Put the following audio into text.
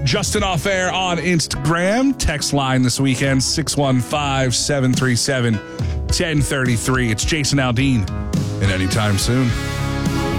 Justin Off Air on Instagram. Text line this weekend, 615-737-1033. It's Jason Aldean. And anytime soon.